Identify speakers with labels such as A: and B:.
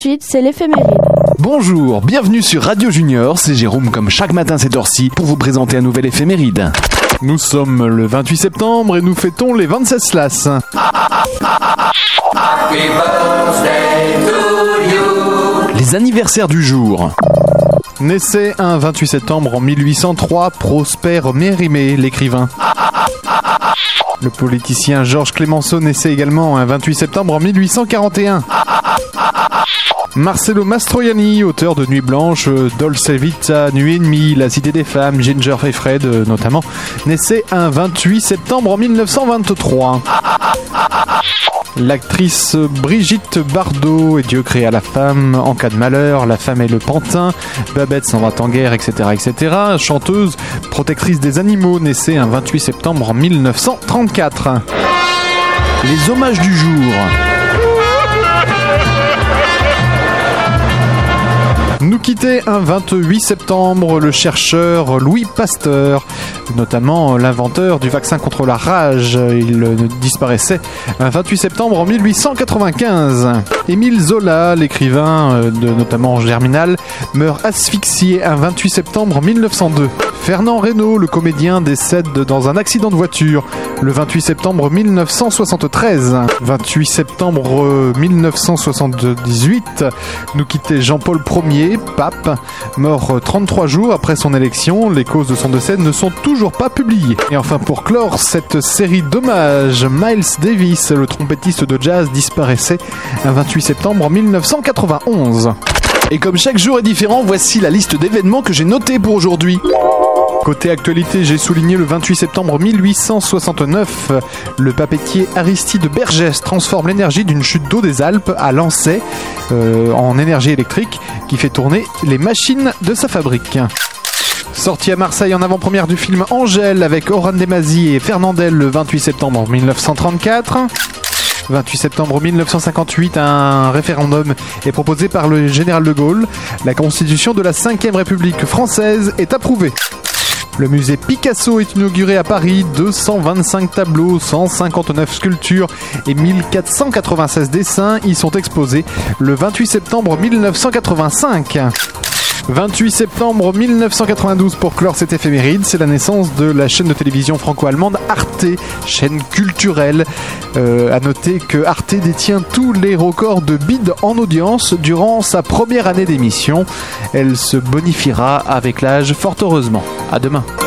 A: Ensuite, c'est l'éphéméride.
B: Bonjour, bienvenue sur Radio Junior, c'est Jérôme comme chaque matin cette heure-ci pour vous présenter un nouvel éphéméride. Nous sommes le 28 septembre et nous fêtons les 27 Slas. Les anniversaires du jour. Naissait un 28 septembre en 1803 Prosper Mérimée, l'écrivain. Le politicien Georges Clemenceau naissait également un 28 septembre en 1841. Marcello Mastroianni, auteur de Nuit Blanche, Dolce Vita, Nuit et Demie, La Cité des Femmes, Ginger et Fred notamment, naissait un 28 septembre en 1923. L'actrice Brigitte Bardot, et Dieu créa la femme, En cas de malheur, La femme et le pantin, Babette s'en va en guerre, etc., etc. Chanteuse, protectrice des animaux, naissait un 28 septembre en 1934. Les hommages du jour. Nous quittait un 28 septembre le chercheur Louis Pasteur, notamment l'inventeur du vaccin contre la rage. Il disparaissait un 28 septembre en 1895. Émile Zola, l'écrivain notamment Germinal, meurt asphyxié un 28 septembre en 1902. Fernand Reynaud, le comédien, décède dans un accident de voiture le 28 septembre 1973. 28 septembre 1978, nous quittait Jean-Paul Ier, pape, mort 33 jours après son élection. Les causes de son décès ne sont toujours pas publiées. Et enfin, pour clore cette série d'hommages, Miles Davis, le trompettiste de jazz, disparaissait un 28 septembre 1991. Et comme chaque jour est différent, voici la liste d'événements que j'ai notés pour aujourd'hui. Côté actualité, j'ai souligné le 28 septembre 1869. Le papetier Aristide Bergès transforme l'énergie d'une chute d'eau des Alpes à Lancey en énergie électrique qui fait tourner les machines de sa fabrique. Sorti à Marseille en avant-première du film Angèle avec Oran Demazi et Fernandel le 28 septembre 1934. 28 septembre 1958, un référendum est proposé par le général de Gaulle. La constitution de la 5e République française est approuvée. Le musée Picasso est inauguré à Paris, 225 tableaux, 159 sculptures et 1496 dessins y sont exposés le 28 septembre 1985. 28 septembre 1992 pour clore cette éphéméride, c'est la naissance de la chaîne de télévision franco-allemande Arte, chaîne culturelle. À noter que Arte détient tous les records de bid en audience durant sa première année d'émission. Elle se bonifiera avec l'âge, fort heureusement. À demain.